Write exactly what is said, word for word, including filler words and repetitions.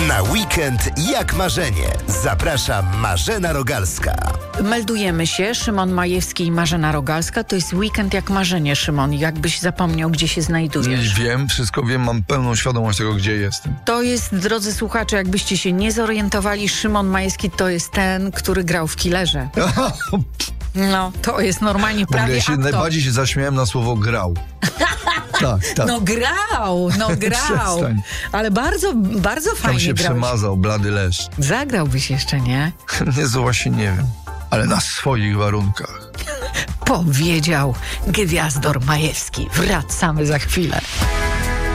Na weekend jak marzenie. Zaprasza Marzena Rogalska. Meldujemy się, Szymon Majewski i Marzena Rogalska. To jest weekend jak marzenie, Szymon. Jakbyś zapomniał, gdzie się znajdujesz. Wiem, wszystko wiem, mam pełną świadomość tego, gdzie jestem. To jest, drodzy słuchacze, jakbyście się nie zorientowali, Szymon Majewski to jest ten, który grał w Killerze. No, to jest normalnie prawie Ja się aktor. najbardziej się zaśmiałem na słowo grał. Tak, tak. No grał, no grał. Przestań. Ale bardzo, bardzo Tam fajnie się grałeś. przemazał, blady lesz. Zagrałbyś jeszcze, nie? Nie, to właśnie nie wiem. Ale na swoich warunkach. Powiedział Gwiazdor Majewski. Wracamy za chwilę.